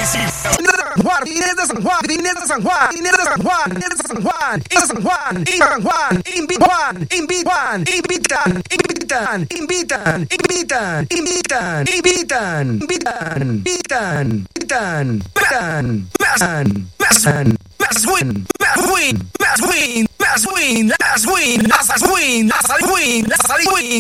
Inés de San Juan, Inés de San Juan, Inés de San Juan, Inés de San Juan, Inés de San Juan, San Juan, invitan, invitan, invitan, invitan, invitan, invitan, invitan, invitan, invitan, invitan, invitan, mass win, mass win, mass win, mass win, mass win, mass win, mass win, mass win, mass win.